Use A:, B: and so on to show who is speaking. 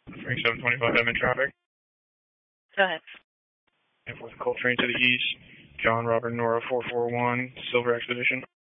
A: Frank 725 in traffic.
B: Go ahead.
A: And with Coltrane to the east, John Robert Nora 441, Silver Expedition.